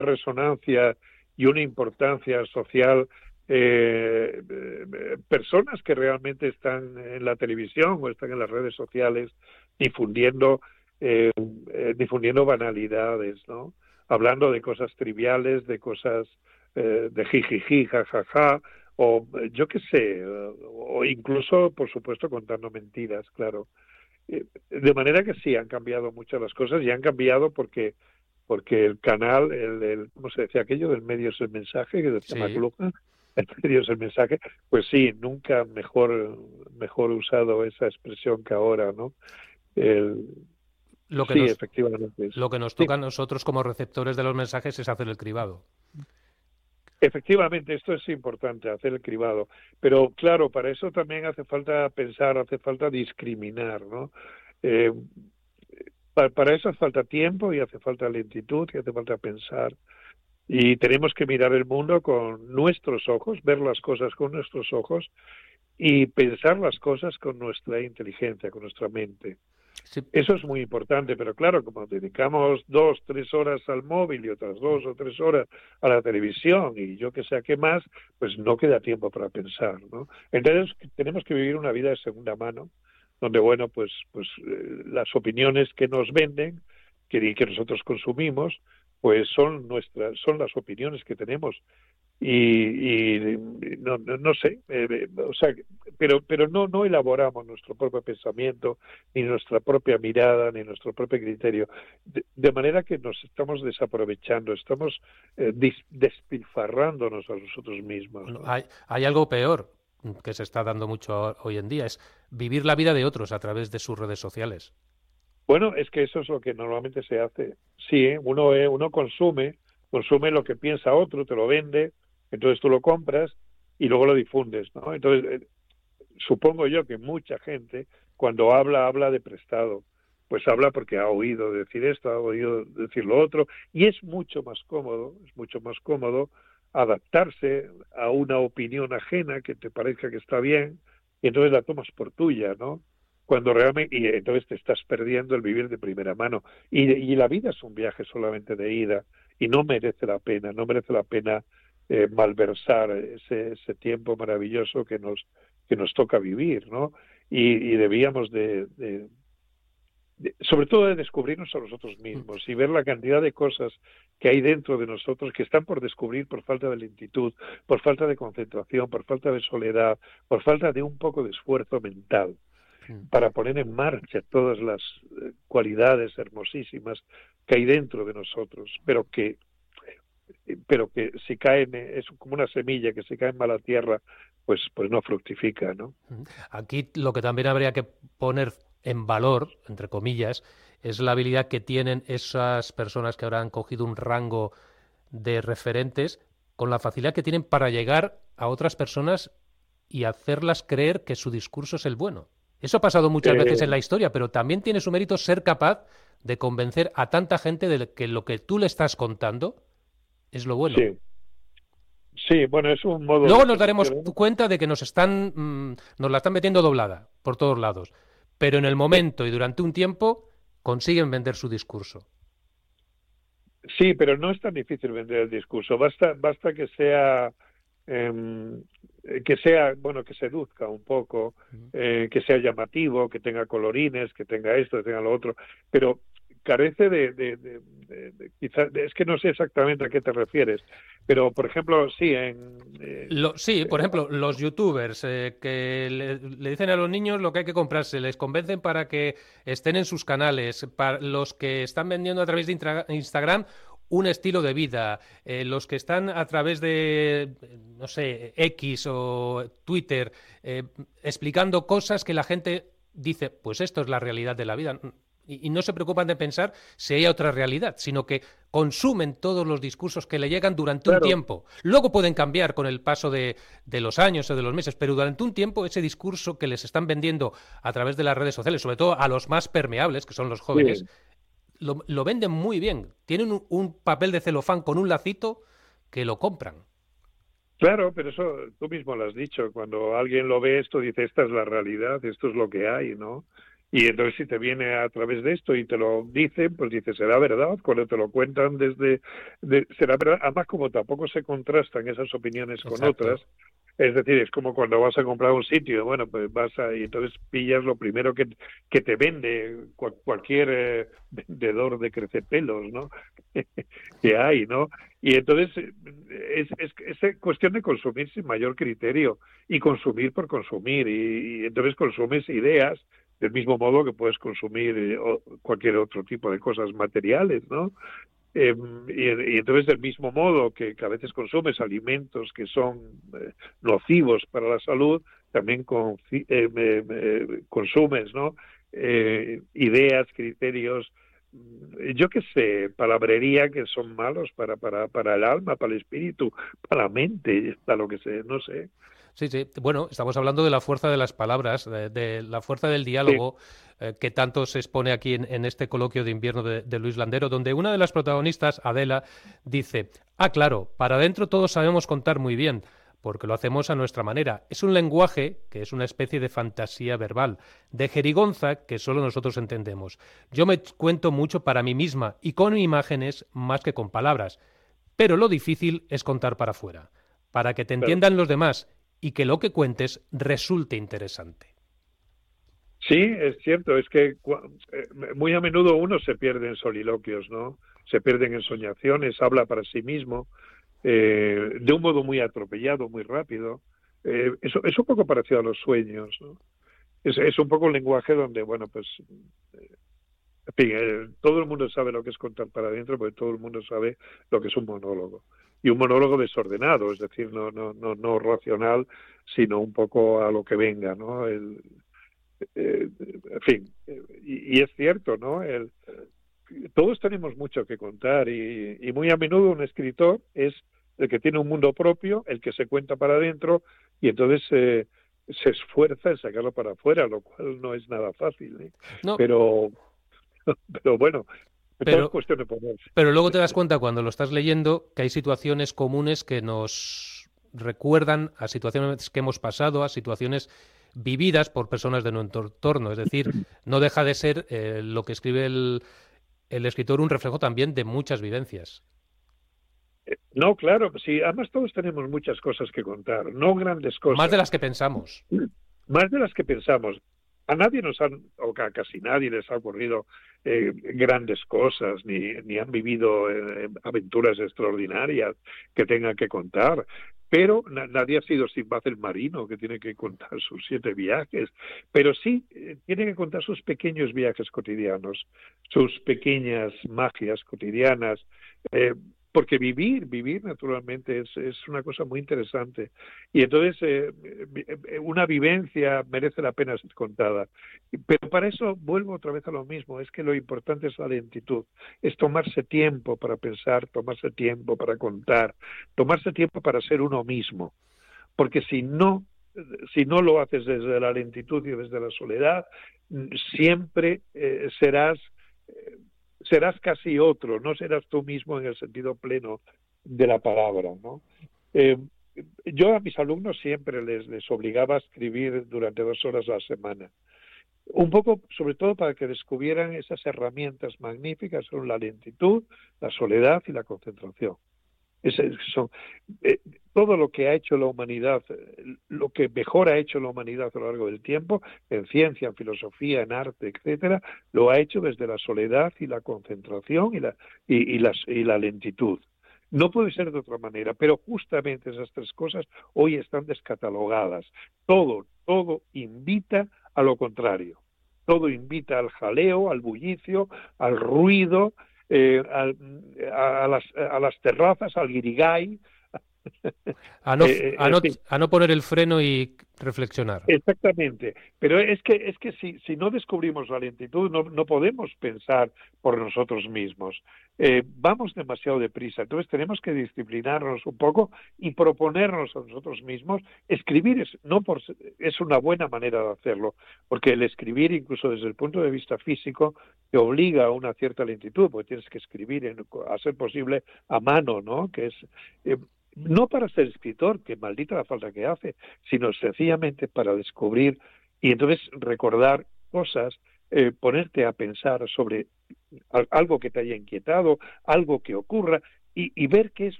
resonancia y una importancia social, personas que realmente están en la televisión o están en las redes sociales difundiendo, difundiendo banalidades, ¿no? Hablando de cosas triviales, de cosas de jijiji, jajaja, o yo qué sé, o incluso, por supuesto, contando mentiras, claro. De manera que sí, han cambiado muchas las cosas y han cambiado porque el canal, ¿cómo se decía aquello? Del medio es el mensaje, que decía Sí. McLuhan, el medio es el mensaje, pues sí, nunca mejor usado esa expresión que ahora, ¿no? El, Lo que sí, nos, efectivamente. lo que nos toca Sí, a nosotros como receptores de los mensajes es hacer el cribado. efectivamente, esto es importante, hacer el cribado. Pero claro, para eso también hace falta pensar, hace falta discriminar, ¿no? Eh, para eso hace falta tiempo y hace falta lentitud y hace falta pensar. Y tenemos que mirar el mundo con nuestros ojos, ver las cosas con nuestros ojos y pensar las cosas con nuestra inteligencia, con nuestra mente. Sí. Eso es muy importante, pero claro, como dedicamos 2, 3 horas al móvil y otras 2 o 3 horas a la televisión y yo que sé a qué más, pues no queda tiempo para pensar, ¿no? Entonces tenemos que vivir una vida de segunda mano, donde bueno, pues las opiniones que nos venden, que nosotros consumimos, pues son las opiniones que tenemos y no sé, o sea, pero no elaboramos nuestro propio pensamiento, ni nuestra propia mirada, ni nuestro propio criterio, de manera que nos estamos desaprovechando, estamos despilfarrándonos a nosotros mismos, Bueno, ¿no? hay algo peor que se está dando mucho hoy en día, es vivir la vida de otros a través de sus redes sociales. Bueno, es que eso es lo que normalmente se hace. Sí, ¿eh? Uno consume lo que piensa otro, te lo vende, entonces tú lo compras y luego lo difundes, ¿no? Entonces, supongo yo que mucha gente cuando habla de prestado, pues habla porque ha oído decir esto, ha oído decir lo otro, y es mucho más cómodo adaptarse a una opinión ajena que te parezca que está bien, y entonces la tomas por tuya, ¿no? Cuando realmente, y entonces te estás perdiendo el vivir de primera mano. Y la vida es un viaje solamente de ida, y no merece la pena, no merece la pena malversar ese tiempo maravilloso que nos toca vivir, ¿no? Y debíamos sobre todo de descubrirnos a nosotros mismos y ver la cantidad de cosas que hay dentro de nosotros que están por descubrir por falta de lentitud, por falta de concentración, por falta de soledad, por falta de un poco de esfuerzo mental para poner en marcha todas las cualidades hermosísimas que hay dentro de nosotros, pero que si caen, es como una semilla que si cae en mala tierra, pues no fructifica, ¿no? Aquí lo que también habría que poner en valor, entre comillas, es la habilidad que tienen esas personas que ahora han cogido un rango de referentes con la facilidad que tienen para llegar a otras personas y hacerlas creer que su discurso es el bueno. Eso ha pasado muchas veces en Eh, la historia, pero también tiene su mérito ser capaz de convencer a tanta gente de que lo que tú le estás contando es lo bueno. sí, sí, bueno, es un modo Luego de nos que daremos funcionamos. cuenta de que nos la están metiendo doblada por todos lados. Pero en el momento y durante un tiempo consiguen vender su discurso. Sí, pero no es tan difícil vender el discurso. Basta que sea, bueno, que seduzca un poco, que sea llamativo, que tenga colorines, que tenga esto, que tenga lo otro, pero carece quizás, es que no sé exactamente a qué te refieres, pero por ejemplo, sí, Sí, por ejemplo, los youtubers que le dicen a los niños lo que hay que comprarse, les convencen para que estén en sus canales, para los que están vendiendo a través de Instagram un estilo de vida, los que están a través de, no sé, X o Twitter, explicando cosas que la gente dice, pues esto es la realidad de la vida. Y no se preocupan de pensar si hay otra realidad, sino que consumen todos los discursos que le llegan durante un claro, tiempo. Luego pueden cambiar con el paso de los años o de los meses, pero durante un tiempo ese discurso que les están vendiendo a través de las redes sociales, sobre todo a los más permeables, que son los jóvenes, sí, lo venden muy bien. Tienen un papel de celofán con un lacito que lo compran. claro, pero eso tú mismo lo has dicho. Cuando alguien lo ve esto, dice, esta es la realidad, esto es lo que hay, ¿no? Y entonces si te viene a través de esto y te lo dicen, pues dices, será verdad, cuando te lo cuentan será verdad. Además, como tampoco se contrastan esas opiniones con Exacto. otras, es decir, es como cuando vas a comprar un sitio, bueno, pues y entonces pillas lo primero que te vende cualquier vendedor de crecepelos, ¿no? que hay, ¿no? Y entonces es cuestión de consumir sin mayor criterio y consumir por consumir. Y entonces consumes ideas del mismo modo que puedes consumir cualquier otro tipo de cosas materiales, ¿no? Y entonces del mismo modo que a veces consumes alimentos que son nocivos para la salud, también consumes, ¿no? Ideas, criterios, yo qué sé, palabrería que son malos para el alma, para el espíritu, para la mente, para lo que sé, no sé. Sí, sí. Bueno, estamos hablando de la fuerza de las palabras, de la fuerza del Sí, diálogo, que tanto se expone aquí en este coloquio de invierno de Luis Landero, donde una de las protagonistas, Adela, dice, claro, para adentro todos sabemos contar muy bien, porque lo hacemos a nuestra manera. Es un lenguaje que es una especie de fantasía verbal, de jerigonza que solo nosotros entendemos. Yo me cuento mucho para mí misma y con imágenes más que con palabras, pero lo difícil es contar para afuera, para que te claro. entiendan los demás y que lo que cuentes resulte interesante. Sí, es cierto, es que muy a menudo uno se pierde en soliloquios, ¿no? Se pierde en ensoñaciones, habla para sí mismo, de un modo muy atropellado, muy rápido. Es un poco parecido a los sueños, ¿no? Es un poco un lenguaje donde, bueno, pues, en fin, todo el mundo sabe lo que es contar para adentro, porque todo el mundo sabe lo que es un monólogo. Y un monólogo desordenado, es decir, no racional, sino un poco a lo que venga, ¿no? En fin, y es cierto, ¿no? Todos tenemos mucho que contar y muy a menudo un escritor es el que tiene un mundo propio, el que se cuenta para adentro y entonces se esfuerza en sacarlo para afuera, lo cual no es nada fácil, ¿eh? No, Pero, pero bueno, todo es pero, cuestión de ponerse. pero luego te das cuenta cuando lo estás leyendo que hay situaciones comunes que nos recuerdan a situaciones que hemos pasado, a situaciones vividas por personas de nuestro entorno. Es decir, no deja de ser lo que escribe el escritor un reflejo también de muchas vivencias. No, claro, sí, además todos tenemos muchas cosas que contar, no grandes Más de cosas, las que pensamos. más de las que pensamos. A nadie o a casi nadie les ha ocurrido grandes cosas, ni han vivido aventuras extraordinarias que tengan que contar. Pero nadie ha sido Sinbad el marino, que tiene que contar sus 7 viajes. Pero sí tiene que contar sus pequeños viajes cotidianos, sus pequeñas magias cotidianas. Eh, Porque vivir naturalmente es una cosa muy interesante. Y entonces una vivencia merece la pena ser contada. Pero para eso vuelvo otra vez a lo mismo, es que lo importante es la lentitud, es tomarse tiempo para pensar, tomarse tiempo para contar, tomarse tiempo para ser uno mismo. Porque si no lo haces desde la lentitud y desde la soledad, siempre eh, serás casi otro, no serás tú mismo en el sentido pleno de la palabra, ¿no? Eh, yo a mis alumnos siempre les obligaba a escribir durante 2 horas a la semana. Un poco, sobre todo, para que descubrieran esas herramientas magníficas, son la lentitud, la soledad y la concentración. Son, eh, todo lo que ha hecho la humanidad, lo que mejor ha hecho la humanidad a lo largo del tiempo, en ciencia, en filosofía, en arte, etcétera, lo ha hecho desde la soledad y la concentración y la lentitud. No puede ser de otra manera, pero justamente esas 3 cosas hoy están descatalogadas. Todo invita a lo contrario. Todo invita al jaleo, al bullicio, al ruido, eh, al, a las terrazas, al guirigay. A En fin, no poner el freno y reflexionar. exactamente, pero es que si no descubrimos la lentitud no podemos pensar por nosotros mismos. Vamos demasiado deprisa, entonces tenemos que disciplinarnos un poco y proponernos a nosotros mismos. Escribir es una buena manera de hacerlo, porque el escribir, incluso desde el punto de vista físico, te obliga a una cierta lentitud, porque tienes que escribir a ser posible a mano, ¿no? Que es eh, no para ser escritor, que maldita la falta que hace, sino sencillamente para descubrir y entonces recordar cosas ponerte a pensar sobre algo que te haya inquietado, algo que ocurra, y ver qué es